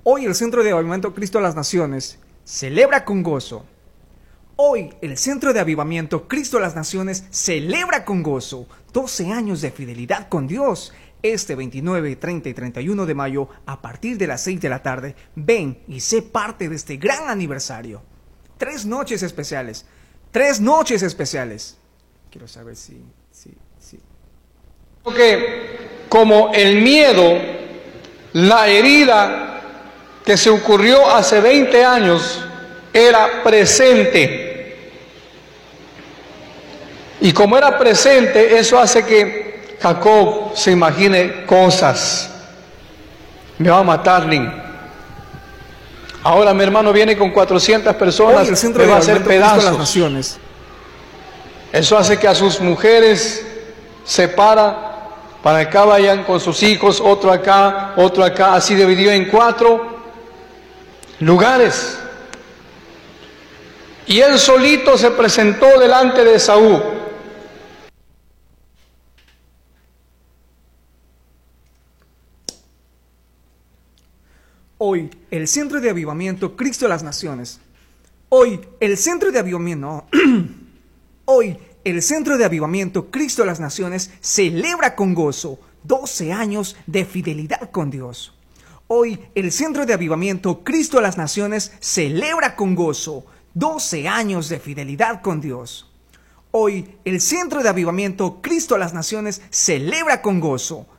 Hoy el Centro de Avivamiento Cristo a las Naciones celebra con gozo. Hoy el Centro de Avivamiento Cristo a las Naciones celebra con gozo 12 años de fidelidad con Dios. Este 29, 30 y 31 de mayo, a partir de las 6 de la tarde, ven y sé parte de este gran aniversario. 3 noches especiales. 3 noches especiales. Quiero saber si. Porque como el miedo, la herida que se ocurrió hace 20 años era presente. Y como era presente, eso hace que Jacob se imagine cosas. Me va a matar, Lin. Ahora mi hermano viene con 400 personas, me va a hacer pedazos. Eso hace que a sus mujeres separa, para acá vayan con sus hijos, otro acá, así dividido en 4 lugares. Y él solito se presentó delante de Esaú. Hoy, el Centro de Avivamiento Cristo a las Naciones. Hoy, el Centro de Avivamiento... Hoy, el Centro de Avivamiento Cristo a las Naciones celebra con gozo 12 años de fidelidad con Dios. Hoy, el Centro de Avivamiento Cristo a las Naciones celebra con gozo 12 años de fidelidad con Dios. Hoy, el Centro de Avivamiento Cristo a las Naciones celebra con gozo